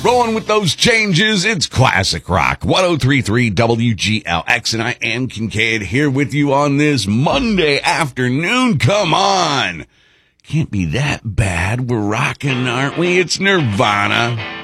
going with those changes. It's Classic Rock 103.3 WGLX, and I am Kincaid here with you on this Monday afternoon. Come on. Can't be that bad. We're rocking, aren't we? It's Nirvana.